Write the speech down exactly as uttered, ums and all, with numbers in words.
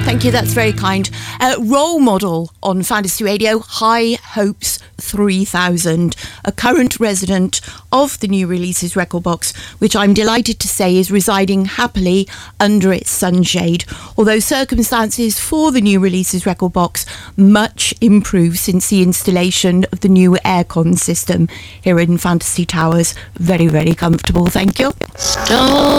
Thank you, that's very kind. Uh, role model on Fantasy Radio, High Hopes three thousand, a current resident of the New Releases record box, which I'm delighted to say is residing happily under its sunshade, although circumstances for the New Releases record box much improved since the installation of the new aircon system here in Fantasy Towers. Very, very comfortable, thank you. Stop.